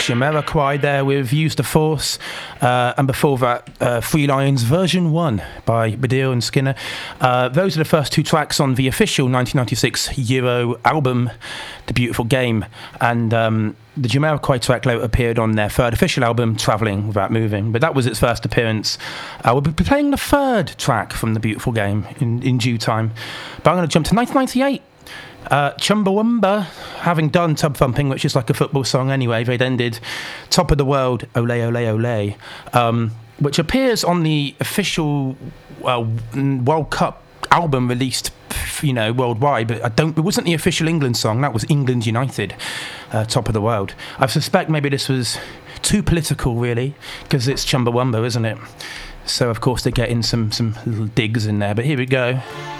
Jamiroquai there with Use the Force, and before that, Free Lions version 1 by Baddiel and Skinner. Those are the first two tracks on the official 1996 Euro album, The Beautiful Game, and the Jamiroquai track later appeared on their third official album, Travelling Without Moving, but that was its first appearance. We'll be playing the third track from The Beautiful Game in due time, but I'm going to jump to 1998. Chumbawamba, having done Tub Thumping, which is like a football song anyway, they'd ended Top of the World, Ole Ole Ole, which appears on the official World Cup album released, worldwide, but it wasn't the official England song. That was England United, Top of the World. I suspect maybe this was too political, really, because it's Chumbawamba, isn't it? So of course they get in some little digs in there, but here we go.